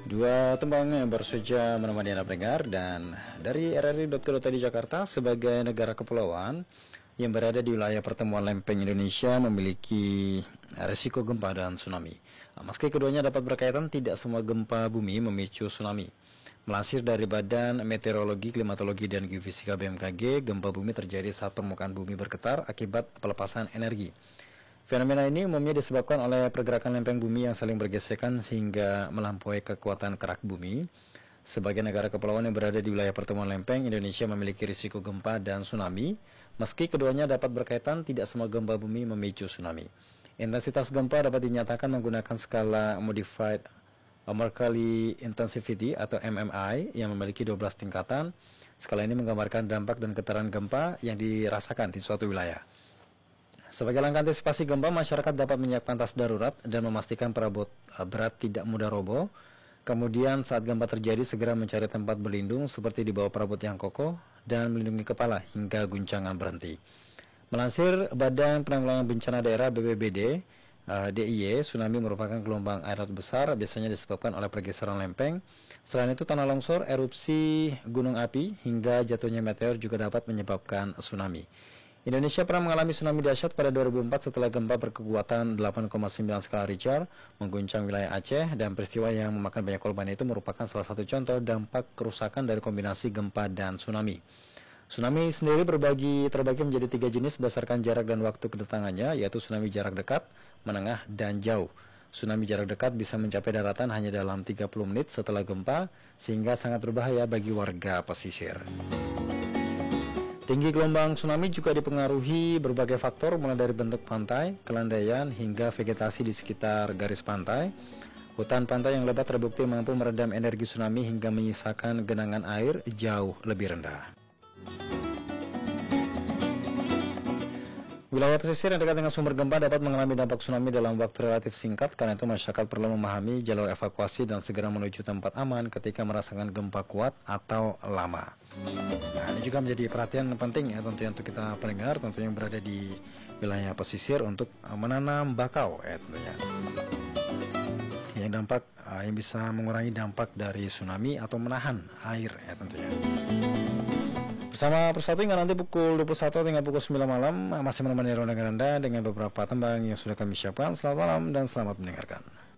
Dua tembang yang baru saja menemani Anda pendengar, dan dari RRI.co.id Jakarta, sebagai negara kepulauan yang berada di wilayah pertemuan lempeng Indonesia memiliki risiko gempa dan tsunami. Meski keduanya dapat berkaitan, tidak semua gempa bumi memicu tsunami. Melansir dari Badan Meteorologi, Klimatologi, dan Geofisika BMKG, gempa bumi terjadi saat permukaan bumi bergetar akibat pelepasan energi. Fenomena ini umumnya disebabkan oleh pergerakan lempeng bumi yang saling bergesekan sehingga melampaui kekuatan kerak bumi. Sebagai negara kepulauan yang berada di wilayah pertemuan lempeng, Indonesia memiliki risiko gempa dan tsunami. Meski keduanya dapat berkaitan, tidak semua gempa bumi memicu tsunami. Intensitas gempa dapat dinyatakan menggunakan skala Modified Mercalli Intensity atau MMI yang memiliki 12 tingkatan. Skala ini menggambarkan dampak dan getaran gempa yang dirasakan di suatu wilayah. Sebagai langkah antisipasi gempa, masyarakat dapat menyiapkan tas darurat dan memastikan perabot berat tidak mudah roboh. Kemudian saat gempa terjadi, segera mencari tempat berlindung seperti di bawah perabot yang kokoh dan melindungi kepala hingga guncangan berhenti. Melansir Badan Penanggulangan Bencana Daerah BPBD, DIY, tsunami merupakan gelombang air laut besar, biasanya disebabkan oleh pergeseran lempeng. Selain itu, tanah longsor, erupsi gunung api, hingga jatuhnya meteor juga dapat menyebabkan tsunami. Indonesia pernah mengalami tsunami dahsyat pada 2004 setelah gempa berkekuatan 8,9 skala Richter mengguncang wilayah Aceh, dan peristiwa yang memakan banyak korban itu merupakan salah satu contoh dampak kerusakan dari kombinasi gempa dan tsunami. Tsunami sendiri terbagi menjadi 3 jenis berdasarkan jarak dan waktu kedatangannya, yaitu tsunami jarak dekat, menengah, dan jauh. Tsunami jarak dekat bisa mencapai daratan hanya dalam 30 menit setelah gempa, sehingga sangat berbahaya bagi warga pesisir. Tinggi gelombang tsunami juga dipengaruhi berbagai faktor, mulai dari bentuk pantai, kelandaian, hingga vegetasi di sekitar garis pantai. Hutan pantai yang lebat terbukti mampu meredam energi tsunami hingga menyisakan genangan air jauh lebih rendah. Wilayah pesisir yang dekat dengan sumber gempa dapat mengalami dampak tsunami dalam waktu relatif singkat, karena itu masyarakat perlu memahami jalur evakuasi dan segera menuju tempat aman ketika merasakan gempa kuat atau lama. Nah, ini juga menjadi perhatian penting ya tentunya untuk kita pendengar, tentunya yang berada di wilayah pesisir, untuk menanam bakau ya tentunya. Yang bisa mengurangi dampak dari tsunami atau menahan air ya tentunya. Bersama Persatu hingga nanti pukul 21 hingga pukul 9 malam, masih menemani ronda Anda dengan beberapa tembang yang sudah kami siapkan. Selamat malam dan selamat mendengarkan.